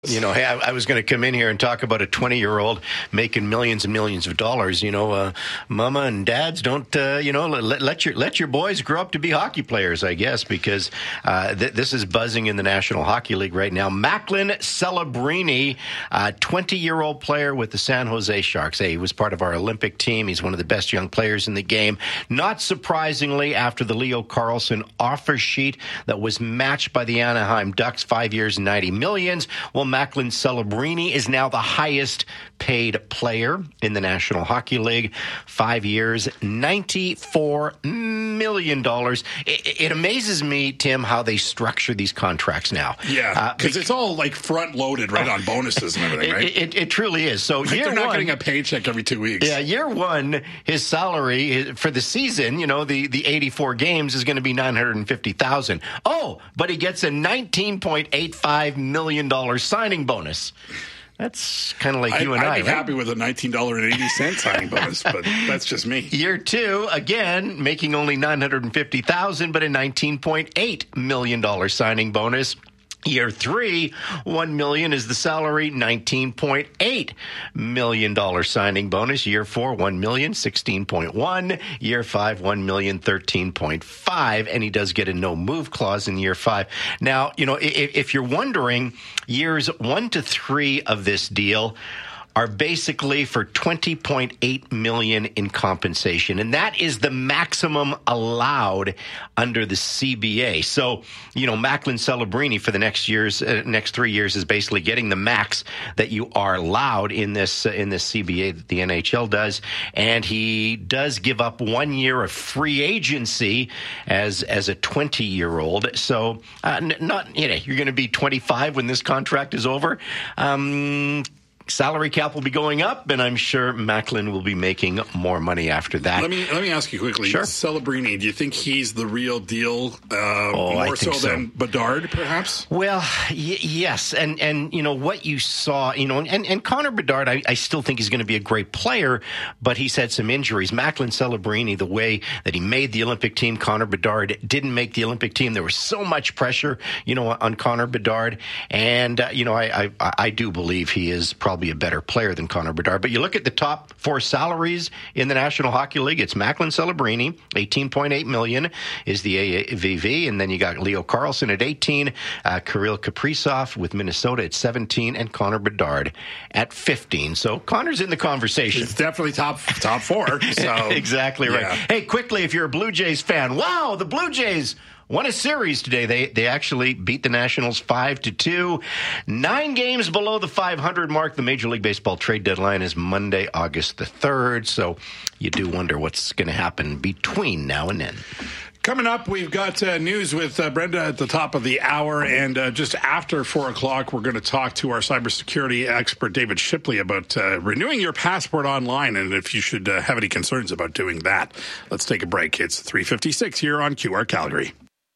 You know, hey, I was going to come in here and talk about a 20-year-old making millions and millions of dollars. You know, mama and dads don't, let your boys grow up to be hockey players, I guess, because this is buzzing in the National Hockey League right now. Macklin Celebrini, 20-year-old player with the San Jose Sharks. Hey, he was part of our Olympic team. He's one of the best young players in the game. Not surprisingly, after the Leo Carlsson offer sheet that was matched by the Anaheim Ducks, 5 years, $90 million. Well, Macklin Celebrini is now the highest paid player in the National Hockey League. 5 years, $94 million. It amazes me, Tim, how they structure these contracts now. Yeah, because it's all like front loaded, right, on bonuses and everything, right? It truly is. So like they're not getting a paycheck every 2 weeks. Yeah, year one, his salary for the season, you know, the 84 games is going to be $950,000. Oh, but he gets a $19.85 million signing bonus. That's kind of like you and I. I'd be happy with a $19.80 signing bonus, but that's just me. Year two, again, making only $950,000, but a $19.8 million signing bonus. Year three, $1 million is the salary, $19.8 million signing bonus. Year four, $1 million, $16.1. Year five, $1 million, $13.5. And he does get a no move clause in year five. Now, you know, if you're wondering, years 1 to 3 of this deal are basically for $20.8 million in compensation. And that is the maximum allowed under the CBA. So, you know, Macklin Celebrini for the next 3 years is basically getting the max that you are allowed in this CBA that the NHL does. And he does give up 1 year of free agency as a 20-year-old. So not, you know, you're going to be 25 when this contract is over. Salary cap will be going up, and I'm sure Macklin will be making more money after that. Let me ask you quickly. Sure. Celebrini, do you think he's the real deal more so than Bedard, perhaps? Well, yes. And you know, what you saw, you know, and Connor Bedard, I still think he's going to be a great player, but he's had some injuries. Macklin Celebrini, the way that he made the Olympic team, Connor Bedard didn't make the Olympic team. There was so much pressure, you know, on Connor Bedard. And, you know, I do believe he is probably a better player than Connor Bedard. But you look at the top 4 salaries in the National Hockey League, it's Macklin Celebrini, $18.8 million is the AAVV, and then you got Leo Carlsson at 18, Kirill Kaprizov with Minnesota at 17, and Connor Bedard at 15. So Connor's in the conversation. He's definitely top 4. So exactly right. Yeah. Hey, quickly, if you're a Blue Jays fan, wow, the Blue Jays won a series today. They actually beat the Nationals 5-2. 9 games below the 500 mark. The Major League Baseball trade deadline is Monday, August the 3rd. So you do wonder what's going to happen between now and then. Coming up, we've got news with Brenda at the top of the hour, and just after 4 o'clock, we're going to talk to our cybersecurity expert, David Shipley, about renewing your passport online and if you should have any concerns about doing that. Let's take a break. It's 3:56 here on QR Calgary.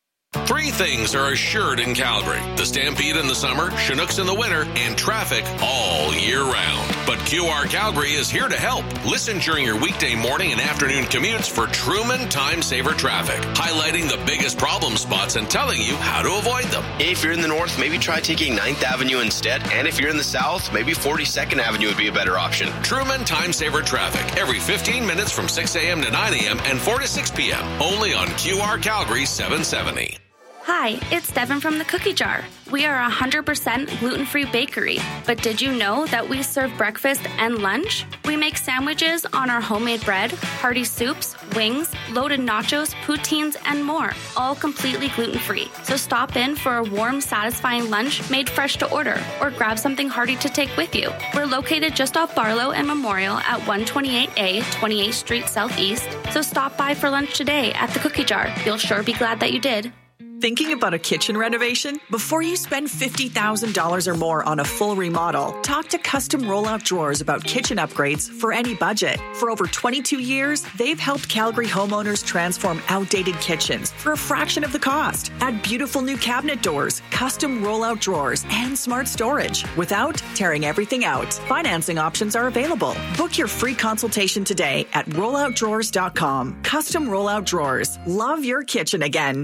3 things are assured in Calgary: the Stampede in the summer, Chinooks in the winter, and traffic all year round. But QR Calgary is here to help. Listen during your weekday morning and afternoon commutes for Truman Time Saver Traffic, highlighting the biggest problem spots and telling you how to avoid them. If you're in the north, maybe try taking 9th Avenue instead. And if you're in the south, maybe 42nd Avenue would be a better option. Truman Time Saver Traffic, every 15 minutes from 6 a.m. to 9 a.m. and 4 to 6 p.m. Only on QR Calgary 770. Hi, it's Devin from the Cookie Jar. We are a 100% gluten-free bakery, but did you know that we serve breakfast and lunch? We make sandwiches on our homemade bread, hearty soups, wings, loaded nachos, poutines, and more, all completely gluten-free. So stop in for a warm, satisfying lunch made fresh to order, or grab something hearty to take with you. We're located just off Barlow and Memorial at 128A, 28th Street Southeast, so stop by for lunch today at the Cookie Jar. You'll sure be glad that you did. Thinking about a kitchen renovation? Before you spend $50,000 or more on a full remodel, talk to Custom Rollout Drawers about kitchen upgrades for any budget. For over 22 years, they've helped Calgary homeowners transform outdated kitchens for a fraction of the cost. Add beautiful new cabinet doors, custom rollout drawers, and smart storage without tearing everything out. Financing options are available. Book your free consultation today at rolloutdrawers.com. Custom Rollout Drawers. Love your kitchen again.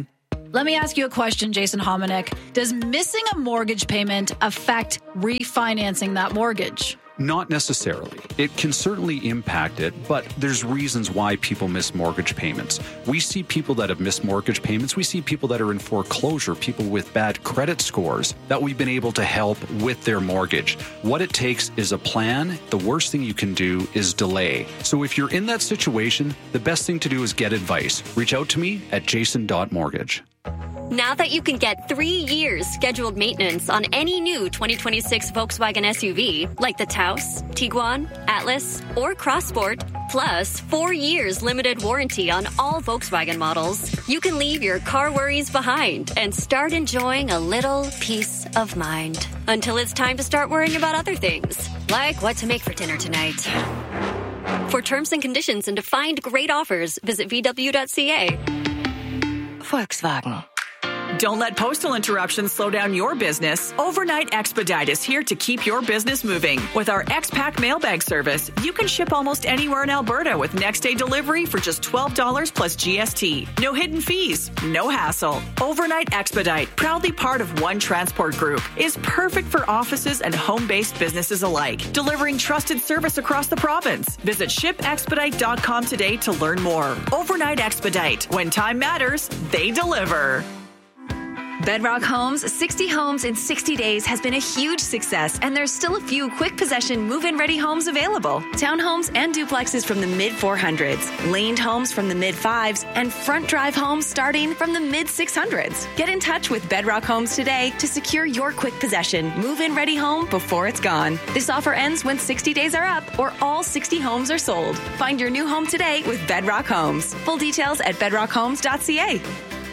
Let me ask you a question, Jason Hominick. Does missing a mortgage payment affect refinancing that mortgage? Not necessarily. It can certainly impact it, but there's reasons why people miss mortgage payments. We see people that have missed mortgage payments. We see people that are in foreclosure, people with bad credit scores that we've been able to help with their mortgage. What it takes is a plan. The worst thing you can do is delay. So if you're in that situation, the best thing to do is get advice. Reach out to me at jason.mortgage. Now that you can get 3 years scheduled maintenance on any new 2026 Volkswagen SUV, like the Taos, Tiguan, Atlas, or Crossport, plus 4 years limited warranty on all Volkswagen models, you can leave your car worries behind and start enjoying a little peace of mind. Until it's time to start worrying about other things, like what to make for dinner tonight. For terms and conditions and to find great offers, visit VW.ca. Volkswagen. Don't let postal interruptions slow down your business. Overnight Expedite is here to keep your business moving. With our X-Pack mailbag service, you can ship almost anywhere in Alberta with next-day delivery for just $12 plus GST. No hidden fees, no hassle. Overnight Expedite, proudly part of One Transport Group, is perfect for offices and home-based businesses alike, delivering trusted service across the province. Visit shipexpedite.com today to learn more. Overnight Expedite. When time matters, they deliver. Bedrock Homes, 60 homes in 60 days has been a huge success, and there's still a few quick possession move-in ready homes available. Townhomes and duplexes from the mid-400s, laned homes from the mid-5s, and front drive homes starting from the mid-600s. Get in touch with Bedrock Homes today to secure your quick possession move-in ready home before it's gone. This offer ends when 60 days are up or all 60 homes are sold. Find your new home today with Bedrock Homes. Full details at bedrockhomes.ca.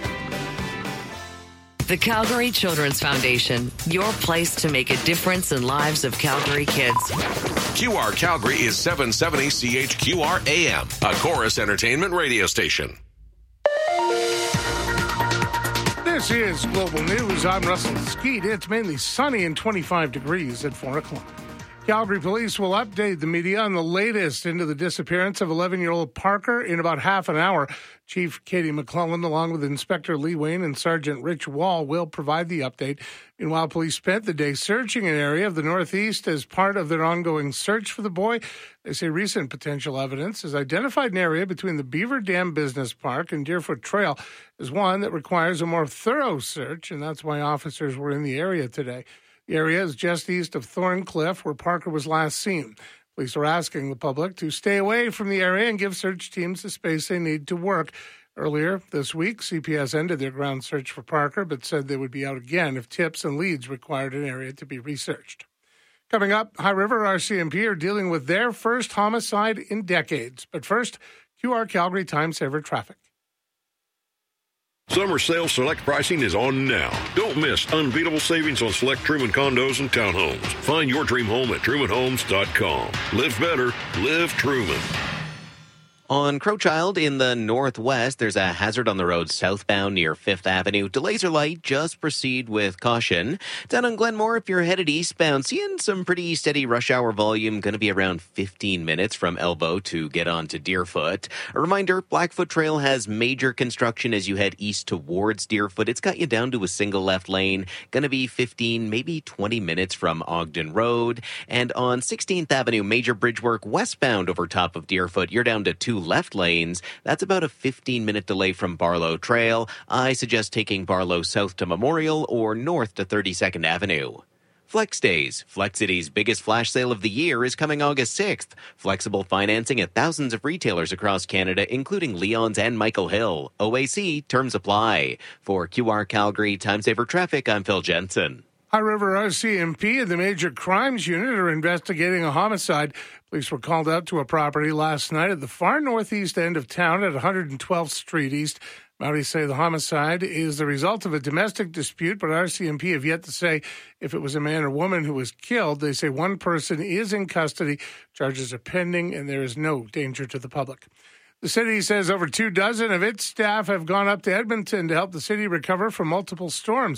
The Calgary Children's Foundation, your place to make a difference in lives of Calgary kids. QR Calgary is 770 CHQR AM, a Chorus Entertainment radio station. This is Global News. I'm Russell Skeet. It's mainly sunny and 25 degrees at 4 o'clock. Calgary Police will update the media on the latest into the disappearance of 11-year-old Parker in about half an hour. Chief Katie McClellan, along with Inspector Lee Wayne and Sergeant Rich Wall, will provide the update. Meanwhile, police spent the day searching an area of the Northeast as part of their ongoing search for the boy. They say recent potential evidence has identified an area between the Beaver Dam Business Park and Deerfoot Trail as one that requires a more thorough search, and that's why officers were in the area today. The area is just east of Thorncliffe, where Parker was last seen. Police are asking the public to stay away from the area and give search teams the space they need to work. Earlier this week, CPS ended their ground search for Parker, but said they would be out again if tips and leads required an area to be researched. Coming up, High River RCMP are dealing with their first homicide in decades. But first, QR Calgary Time Saver traffic. Summer sale select pricing is on now. Don't miss unbeatable savings on select Truman condos and townhomes. Find your dream home at trumanhomes.com. Live better. Live Truman. On Crowchild in the northwest, there's a hazard on the road southbound near 5th Avenue. Delays are light. Just proceed with caution. Down on Glenmore, if you're headed eastbound, seeing some pretty steady rush hour volume. Going to be around 15 minutes from Elbow to get on to Deerfoot. A reminder, Blackfoot Trail has major construction as you head east towards Deerfoot. It's got you down to a single left lane. Going to be 15, maybe 20 minutes from Ogden Road. And on 16th Avenue, major bridge work westbound over top of Deerfoot. You're down to 2 left lanes. That's about a 15-minute delay from Barlow Trail. I suggest taking Barlow south to Memorial or north to 32nd Avenue. Flex Days. Flexity's biggest flash sale of the year is coming August 6th. Flexible financing at thousands of retailers across Canada, including Leon's and Michael Hill. OAC, terms apply. For QR Calgary Time Saver Traffic, I'm Phil Jensen. High River RCMP and the Major Crimes Unit are investigating a homicide. Police were called out to a property last night at the far northeast end of town at 112th Street East. Mounties say the homicide is the result of a domestic dispute, but RCMP have yet to say if it was a man or woman who was killed. They say one person is in custody, charges are pending, and there is no danger to the public. The city says over 24 of its staff have gone up to Edmonton to help the city recover from multiple storms.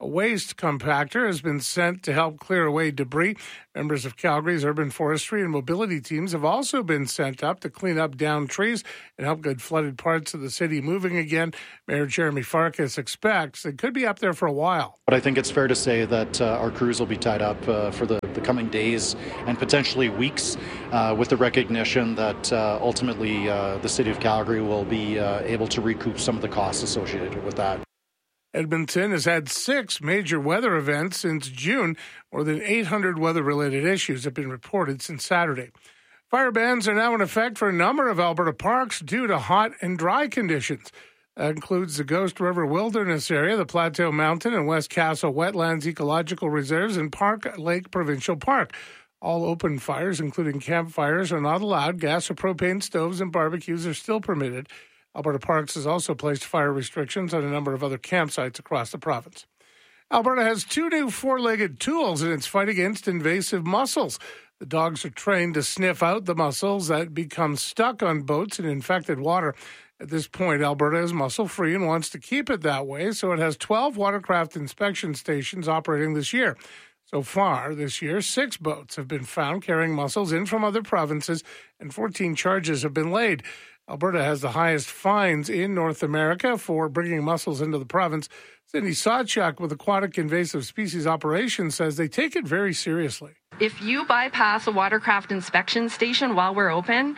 A waste compactor has been sent to help clear away debris. Members of Calgary's urban forestry and mobility teams have also been sent up to clean up downed trees and help get flooded parts of the city moving again. Mayor Jeremy Farkas expects they could be up there for a while. But I think it's fair to say that our crews will be tied up for the coming days and potentially weeks with the recognition that ultimately the city of Calgary will be able to recoup some of the costs associated with that. Edmonton has had 6 major weather events since June. More than 800 weather-related issues have been reported since Saturday. Fire bans are now in effect for a number of Alberta parks due to hot and dry conditions. That includes the Ghost River Wilderness Area, the Plateau Mountain and West Castle Wetlands Ecological Reserves, and Park Lake Provincial Park. All open fires, including campfires, are not allowed. Gas or propane stoves and barbecues are still permitted. Alberta Parks has also placed fire restrictions on a number of other campsites across the province. Alberta has 2 new 4-legged tools in its fight against invasive mussels. The dogs are trained to sniff out the mussels that become stuck on boats in infected water. At this point, Alberta is mussel-free and wants to keep it that way, so it has 12 watercraft inspection stations operating this year. So far this year, 6 boats have been found carrying mussels in from other provinces, and 14 charges have been laid. Alberta has the highest fines in North America for bringing mussels into the province. Cindy Sawchuk with Aquatic Invasive Species Operations says they take it very seriously. If you bypass a watercraft inspection station while we're open,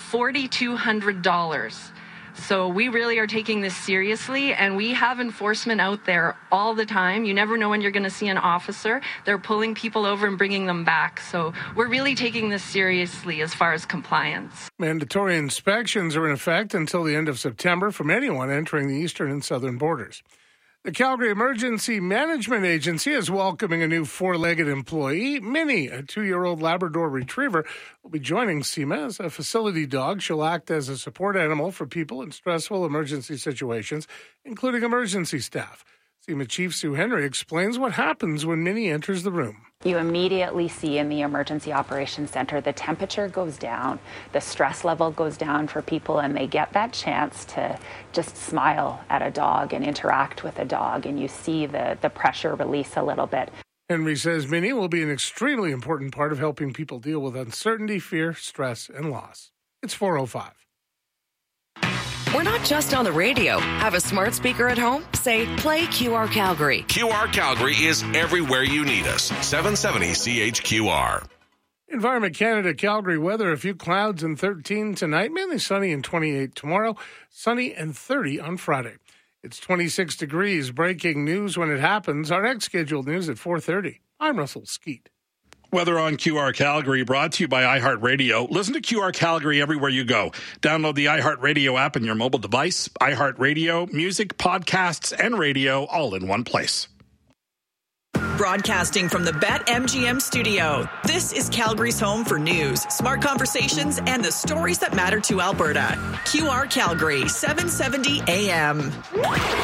$4,200. So we really are taking this seriously, and we have enforcement out there all the time. You never know when you're going to see an officer. They're pulling people over and bringing them back. So we're really taking this seriously as far as compliance. Mandatory inspections are in effect until the end of September from anyone entering the eastern and southern borders. The Calgary Emergency Management Agency is welcoming a new 4-legged employee. Minnie, a 2-year-old Labrador Retriever, will be joining CEMA as a facility dog. She'll act as a support animal for people in stressful emergency situations, including emergency staff. CEMA Chief Sue Henry explains what happens when Minnie enters the room. You immediately see in the Emergency Operations Center the temperature goes down, the stress level goes down for people, and they get that chance to just smile at a dog and interact with a dog, and you see the pressure release a little bit. Henry says Minnie will be an extremely important part of helping people deal with uncertainty, fear, stress, and loss. It's 4:05. We're not just on the radio. Have a smart speaker at home? Say, play QR Calgary. QR Calgary is everywhere you need us. 770 CHQR. Environment Canada Calgary weather, a few clouds and 13 tonight, mainly sunny and 28 tomorrow, sunny and 30 on Friday. It's 26 degrees. Breaking news when it happens. Our next scheduled news at 4:30. I'm Russell Skeet. Weather on QR Calgary brought to you by iHeartRadio. Listen to QR Calgary everywhere you go. Download the iHeartRadio app on your mobile device. iHeartRadio, music, podcasts, and radio all in one place. Broadcasting from the BetMGM studio, this is Calgary's home for news, smart conversations, and the stories that matter to Alberta. QR Calgary, 770 AM.